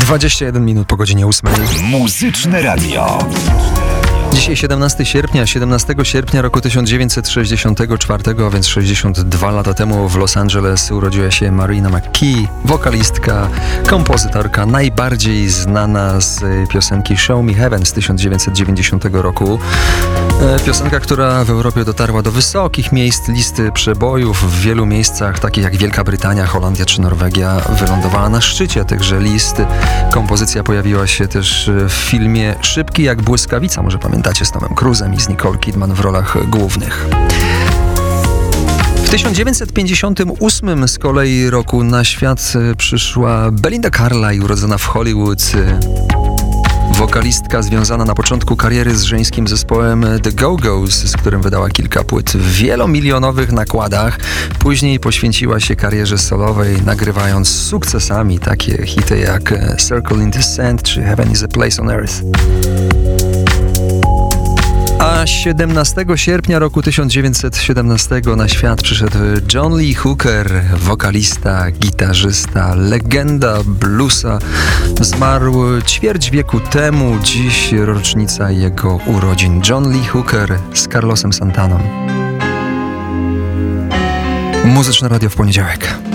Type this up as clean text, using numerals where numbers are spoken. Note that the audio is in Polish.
21 minut po godzinie 8. Muzyczne Radio. Dzisiaj 17 sierpnia roku 1964, a więc 62 lata temu w Los Angeles urodziła się Marina McKee, wokalistka, kompozytorka, najbardziej znana z piosenki Show Me Heaven z 1990 roku. Piosenka, która w Europie dotarła do wysokich miejsc listy przebojów. W wielu miejscach, takich jak Wielka Brytania, Holandia czy Norwegia, wylądowała na szczycie tychże list. Kompozycja pojawiła się też w filmie Szybki jak błyskawica, może pamiętacie, z Tomem Cruzem i z Nicole Kidman w rolach głównych. W 1958 z kolei roku na świat przyszła Belinda Carlisle, urodzona w Hollywood. Wokalistka związana na początku kariery z żeńskim zespołem The Go-Go's, z którym wydała kilka płyt w wielomilionowych nakładach. Później poświęciła się karierze solowej, nagrywając z sukcesami takie hity jak Circle in the Sand czy Heaven is a Place on Earth. A 17 sierpnia roku 1917 na świat przyszedł John Lee Hooker, wokalista, gitarzysta, legenda bluesa. Zmarł ćwierć wieku temu, dziś rocznica jego urodzin. John Lee Hooker z Carlosem Santaną. Muzyczne Radio w poniedziałek.